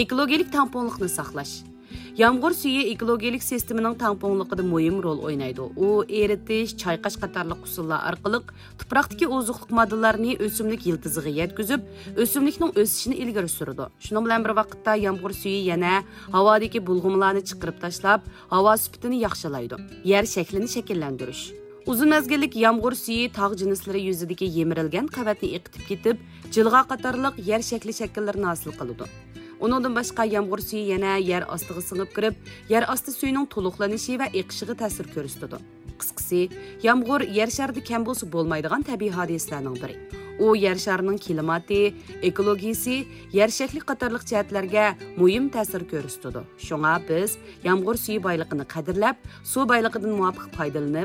Ekologik tamponluqni saqlash. Yağmur suyu ekologik sistemining tamponliqida muhim rol o'ynaydi. U eritish, chayqash qatorliq usullar orqali tuproqdagi oziqlik moddalarni o'simlik yiltiziga yetkazib, o'simlikning o'sishini ilgari suradi. Shuning bilan bir vaqtda yağmur suyu yana havodagi bulg'umlarni chiqarib tashlab, havo sifatini yaxshilaydi. Yer shaklini shakllantirish. Uzun mezgillik yağmur suyu tog' jinslari yuzidagi yemirilgan qavatni eqitib ketib, jilg'a qatorliq yer shakli shakllarini hosil qiladi. Onundan başqa yağmur suyu yana yer ostiga singib kirib, yer osti suyuning to'liqlanishi va eqishiga ta'sir ko'rsatadi. Qisqasi, yağmur yer sharida kam bo'lsa bo'lmaydigan tabiiy hodisalarning biri. U yer sharining klimati, ekologiyasi, yer shakli qatorliq jihatlarga muhim ta'sir ko'rsatadi. Shunga biz yağmur suyu boyligini qadrlab, suv boyligidan muvofiq foydalanib